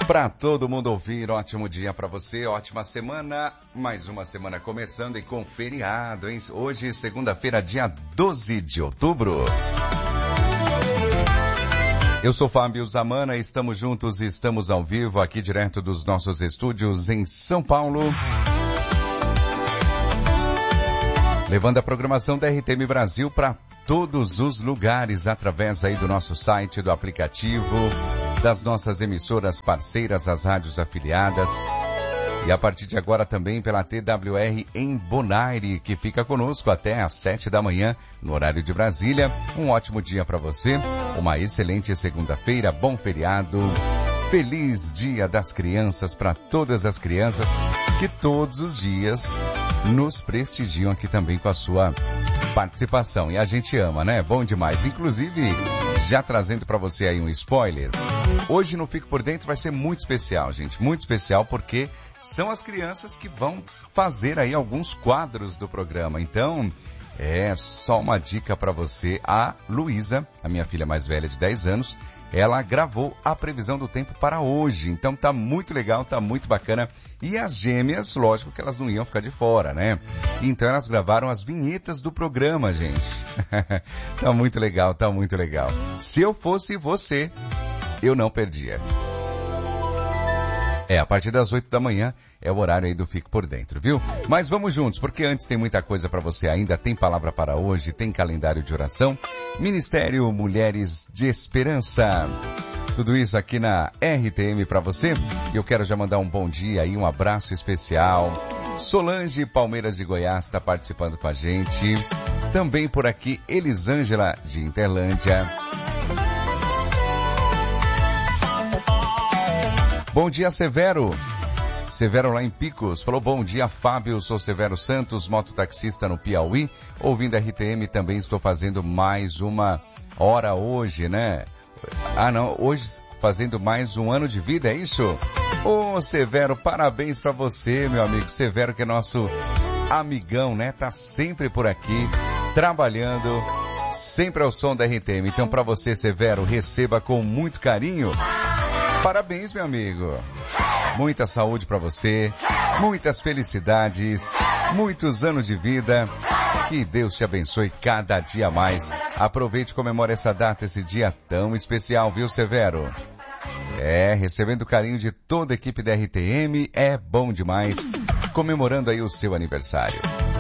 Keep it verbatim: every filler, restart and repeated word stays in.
Para todo mundo ouvir, ótimo dia para você, ótima semana, mais uma semana começando e com feriado, hein? Hoje, segunda-feira, dia doze de outubro. Eu sou Fábio Zamana, estamos juntos e estamos ao vivo aqui direto dos nossos estúdios em São Paulo. Levando a programação da R T M Brasil para todos os lugares através aí do nosso site, do aplicativo, das nossas emissoras parceiras, as rádios afiliadas. E a partir de agora também pela T W R em Bonaire, que fica conosco até às sete da manhã, no horário de Brasília. Um ótimo dia para você, uma excelente segunda-feira, bom feriado, feliz Dia das Crianças para todas as crianças que todos os dias nos prestigiam aqui também com a sua participação. E a gente ama, né? Bom demais. Inclusive, já trazendo para você aí um spoiler, hoje no Fico por Dentro vai ser muito especial, gente. Muito especial porque são as crianças que vão fazer aí alguns quadros do programa. Então, é só uma dica para você. A Luísa, a minha filha mais velha de dez anos, ela gravou a previsão do tempo para hoje. Então tá muito legal, tá muito bacana. E as gêmeas, lógico que elas não iam ficar de fora, né? Então elas gravaram as vinhetas do programa, gente. Tá muito legal, tá muito legal. Se eu fosse você, eu não perdia. É, a partir das oito da manhã é o horário aí do Fico por Dentro, viu? Mas vamos juntos, porque antes tem muita coisa para você ainda. Tem palavra para hoje, tem calendário de oração, Ministério Mulheres de Esperança. Tudo isso aqui na R T M para você. E eu quero já mandar um bom dia e um abraço especial. Solange Palmeiras de Goiás está participando com a gente. Também por aqui, Elisângela de Interlândia. Bom dia, Severo. Severo lá em Picos. Falou, bom dia, Fábio. Sou Severo Santos, mototaxista no Piauí. Ouvindo a R T M, também estou fazendo mais uma hora hoje, né? Ah, não. Hoje fazendo mais um ano de vida, é isso? Ô, Severo, parabéns pra você, meu amigo. Severo, que é nosso amigão, né? Tá sempre por aqui, trabalhando, sempre ao som da R T M. Então, pra você, Severo, receba com muito carinho. Parabéns, meu amigo. Muita saúde para você, muitas felicidades, muitos anos de vida. Que Deus te abençoe cada dia mais. Aproveite e comemore essa data, esse dia tão especial, viu, Severo? É, recebendo o carinho de toda a equipe da R T M, é bom demais. Comemorando aí o seu aniversário.